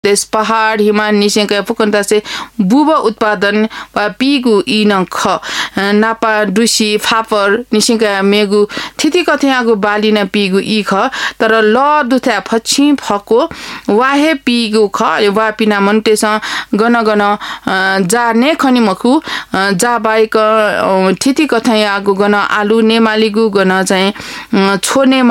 देश पहाड हिमाल निसेंका पुकन्ता से बुब उत्पादन वा पिगु इन ख नापा डुसी फापर निसेंका मेगु थिति कथयागु बालिना पिगु इ ख तर ल दुथा फछि फको वाहे पिगु ख वा पिना मन्टेस गन जाने खनि मखु जा बाइक थिति कथयागु गन आलु नेमालिगु गन चाहिँ छोने